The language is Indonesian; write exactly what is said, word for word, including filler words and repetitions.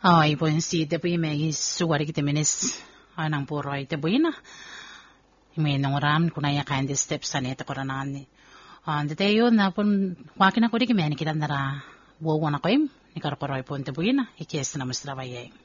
Ay, ipon si te po may suwari kita minis anang puro ay te buina. May nongram kunaya kind steps sa neta koranani. Ah, dito yun na pun wakin ako di kimeni kita nara wo wana ko im ni karporoy pon te buina ikes na mas travaye.